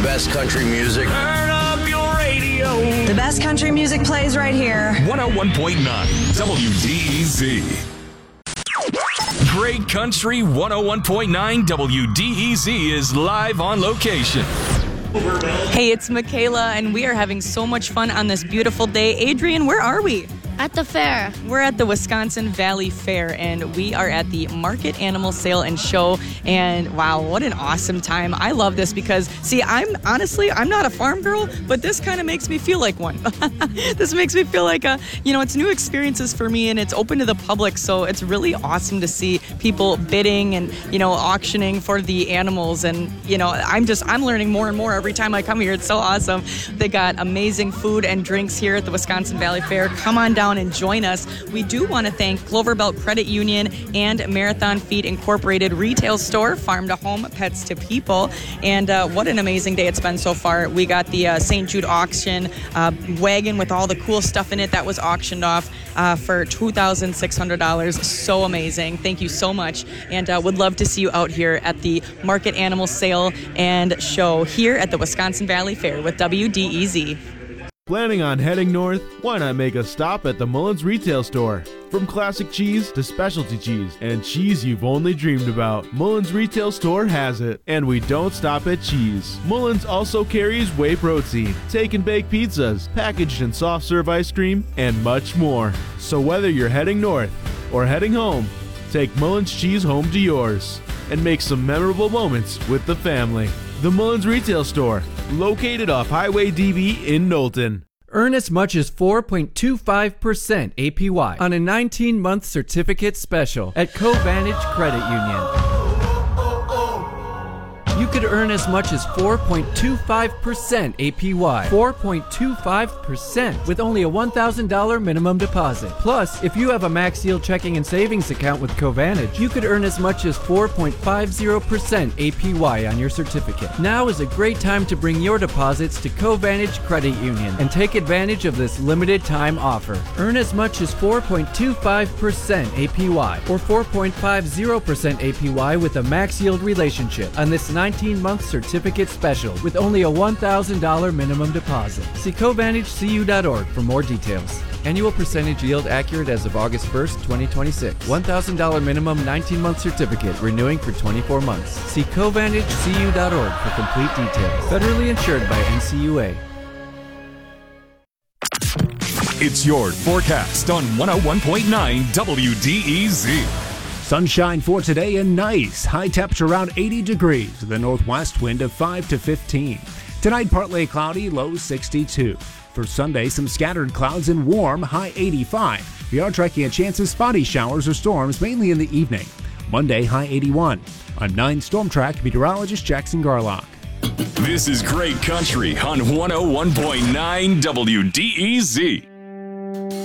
best country music. Turn up your radio. The best country music plays right here. 101.9 WDEZ. Great Country 101.9 WDEZ is live on location. Hey, it's Michaela, and we are having so much fun on this beautiful day. Adrian, where are we? At the fair. We're at the Wisconsin Valley Fair, and we are at the Market Animal Sale and Show. And wow, what an awesome time. I love this because, see, I'm not a farm girl, but this kind of makes me feel like one. This makes me feel like it's new experiences for me, and it's open to the public. So it's really awesome to see people bidding and, auctioning for the animals. And, I'm learning more and more every time I come here. It's so awesome. They got amazing food and drinks here at the Wisconsin Valley Fair. Come on down and join us. We do want to thank Cloverbelt Credit Union and Marathon Feed Incorporated retail store, farm to home, pets to people. And what an amazing day it's been so far. We got the St. Jude auction wagon with all the cool stuff in it that was auctioned off for $2,600. So amazing. Thank you so much. And would love to see you out here at the Market Animal Sale and Show here at the Wisconsin Valley Fair with WDEZ. Planning on heading north? Why not make a stop at the Mullins retail store? From classic cheese to specialty cheese and cheese you've only dreamed about, Mullins retail store has it. And we don't stop at cheese. Mullins also carries whey protein, take and bake pizzas, packaged and soft serve ice cream, and much more. So whether you're heading north or heading home, take Mullins cheese home to yours and make some memorable moments with the family. The Mullins retail store, located off Highway DB in Knowlton. Earn as much as 4.25% APY on a 19-month certificate special at Covantage Credit Union. You could earn as much as 4.25% APY. 4.25% with only a $1,000 minimum deposit. Plus, if you have a Max Yield checking and savings account with Covantage, you could earn as much as 4.50% APY on your certificate. Now is a great time to bring your deposits to Covantage Credit Union and take advantage of this limited time offer. Earn as much as 4.25% APY or 4.50% APY with a Max Yield relationship on this 19-month certificate special with only a $1,000 minimum deposit. See CovantageCU.org for more details. Annual percentage yield accurate as of August 1st, 2026. $1,000 minimum 19-month certificate renewing for 24 months. See CovantageCU.org for complete details. Federally insured by NCUA. It's your forecast on 101.9 WDEZ. Sunshine for today and nice. High temperature around 80 degrees. The northwest wind of 5 to 15. Tonight, partly cloudy, low 62. For Sunday, some scattered clouds and warm, high 85. We are tracking a chance of spotty showers or storms, mainly in the evening. Monday, high 81. I'm 9 Storm Track meteorologist Jackson Garlock. This is Great Country on 101.9 WDEZ.